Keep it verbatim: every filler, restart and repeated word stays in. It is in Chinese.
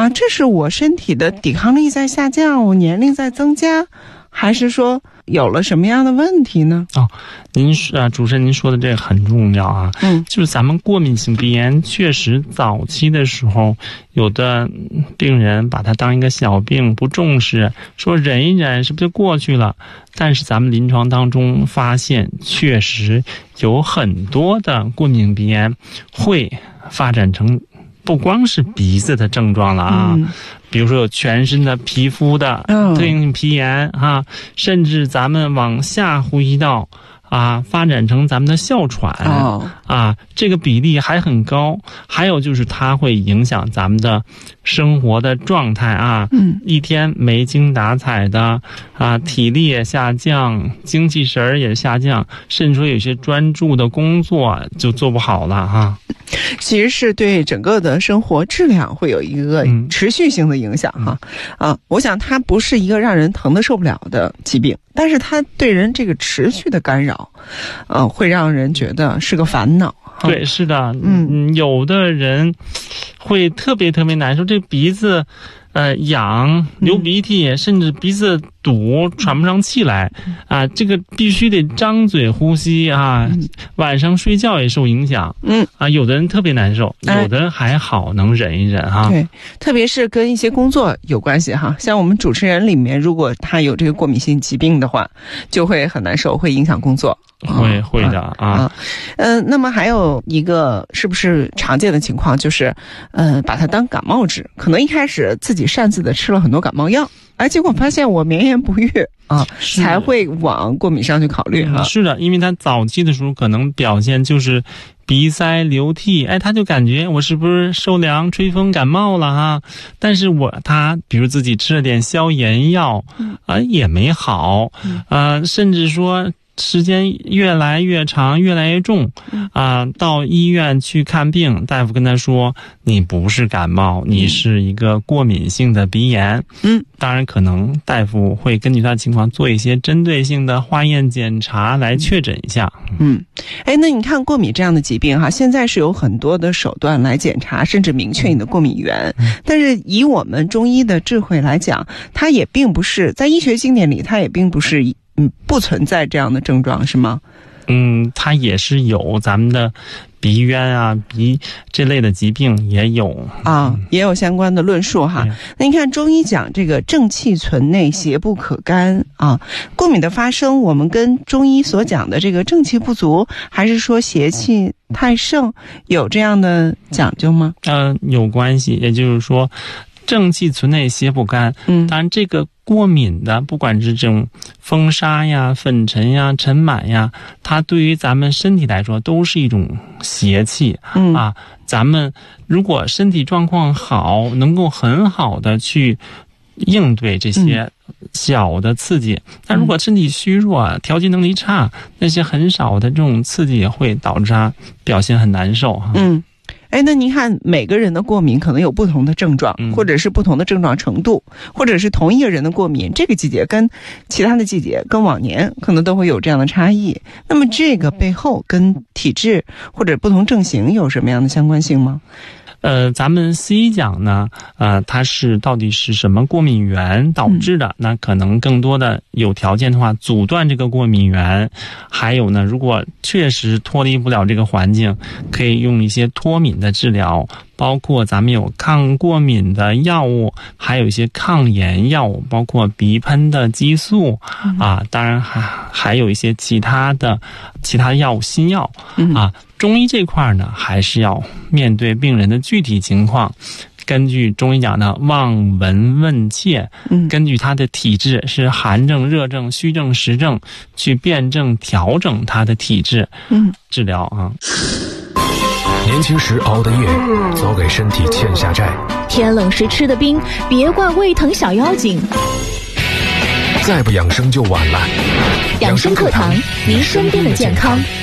啊，这是我身体的抵抗力在下降，我年龄在增加，还是说有了什么样的问题呢？ 哦，您啊，主持人您说的这个很重要啊。嗯，就是咱们过敏性鼻炎，确实早期的时候，有的病人把它当一个小病不重视，说忍一忍是不是就过去了？但是咱们临床当中发现，确实有很多的过敏鼻炎会发展成不光是鼻子的症状了啊。嗯，比如说有全身的皮肤的特应性皮炎啊，甚至咱们往下呼吸道啊发展成咱们的哮喘啊，这个比例还很高。还有就是它会影响咱们的生活的状态啊，嗯，一天没精打采的啊，体力也下降，精气神儿也下降，甚至说有些专注的工作就做不好了哈。 其实是对整个的生活质量会有一个持续性的影响哈。嗯、啊，我想它不是一个让人疼得受不了的疾病，但是它对人这个持续的干扰，呃，会让人觉得是个烦恼。 对，是的，嗯，有的人会特别特别难受，这鼻子呃痒、流鼻涕，嗯、甚至鼻子堵、喘不上气来啊，这个必须得张嘴呼吸啊，嗯、晚上睡觉也受影响。嗯啊，有的人特别难受，有的人还好，能忍一忍哈。 对，特别是跟一些工作有关系哈，像我们主持人里面，如果他有这个过敏性疾病的话，就会很难受，会影响工作。 会会的啊， 嗯、呃，那么还有一个是不是常见的情况，就是呃，把它当感冒治，可能一开始自己擅自的吃了很多感冒药，哎，结果发现我绵延不愈啊，才会往过敏上去考虑哈、啊。 是的，因为他早期的时候可能表现就是鼻塞流涕，哎，他就感觉我是不是受凉吹风感冒了哈？但是我他比如自己吃了点消炎药啊、呃，也没好，呃，甚至说时间越来越长，越来越重啊、呃！到医院去看病，大夫跟他说：“你不是感冒，你是一个过敏性的鼻炎。”嗯，当然，可能大夫会根据他的情况做一些针对性的化验检查来确诊一下。 嗯，哎，那你看过敏这样的疾病哈，现在是有很多的手段来检查，甚至明确你的过敏源。嗯、但是以我们中医的智慧来讲，它也并不是在医学经典里，它也并不是。嗯，不存在这样的症状是吗？ 嗯，它也是有咱们的鼻渊啊、鼻这类的疾病也有啊，也有相关的论述哈。那你看中医讲这个正气存内，邪不可干啊。过敏的发生，我们跟中医所讲的这个正气不足，还是说邪气太盛，有这样的讲究吗？ 嗯、呃，有关系，也就是说。正气存内，邪不干。嗯，当然这个过敏的，不管是这种风沙呀、粉尘呀、尘螨呀，它对于咱们身体来说都是一种邪气。嗯啊，咱们如果身体状况好，能够很好的去应对这些小的刺激，嗯、但如果身体虚弱、调节能力差，那些很少的这种刺激也会导致他表现很难受。 嗯。哎，那您看每个人的过敏可能有不同的症状，或者是不同的症状程度，或者是同一个人的过敏，这个季节跟其他的季节跟往年可能都会有这样的差异。那么这个背后跟体质或者不同症型有什么样的相关性吗？ 呃，咱们西医讲呢，呃，它是到底是什么过敏源导致的？嗯、那可能更多的有条件的话，阻断这个过敏源。还有呢，如果确实脱离不了这个环境，可以用一些脱敏的治疗，包括咱们有抗过敏的药物，还有一些抗炎药物，包括鼻喷的激素、嗯、啊，当然还还有一些其他的其他药物新药、嗯、啊。中医这块呢，还是要面对病人的具体情况，根据中医讲的望闻问切，嗯，根据他的体质是寒症、热症、虚症、实症，去辩证调整他的体质，嗯，治疗啊。 年轻时熬的夜，早给身体欠下债； 天冷时吃的冰，别怪胃疼小妖精。 再不养生就晚了。 养生课堂，您身边的健康。